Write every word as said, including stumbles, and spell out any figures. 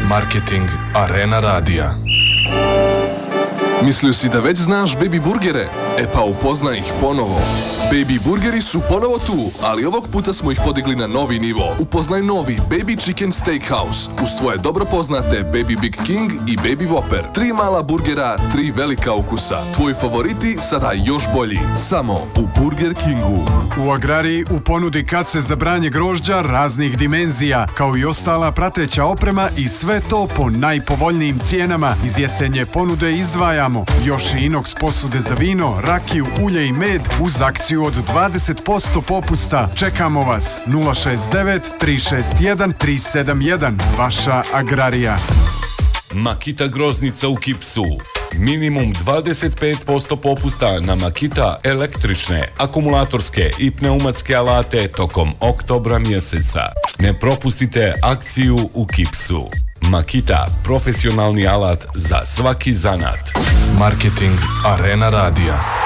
Marketing Arena Radija. Mislio si da već znaš Baby Burgere? E pa upoznaj ih ponovo. Baby Burgeri su ponovo tu, ali ovog puta smo ih podigli na novi nivo. Upoznaj novi Baby Chicken Steakhouse uz tvoje dobro poznate Baby Big King i Baby Whopper. Tri mala burgera, tri velika ukusa. Tvoji favoriti sada još bolji. Samo u Burger Kingu. U Agrariji u ponudi kace za branje grožđa raznih dimenzija, kao i ostala prateća oprema i sve to po najpovoljnijim cijenama. Iz jesenje ponude izdvajamo još i inox posude za vino, rakiju, ulje i med uz akciju od dvadeset posto popusta. Čekamo vas nula šest devet tri šest jedan tri sedam jedan. Vaša Agrarija. Makita groznica u Kipsu. Minimum dvadeset pet posto popusta na Makita električne, akumulatorske i pneumatske alate tokom oktobra mjeseca. Ne propustite akciju u Kipsu. Makita, profesionalni alat za svaki zanat. Marketing Arena Radija.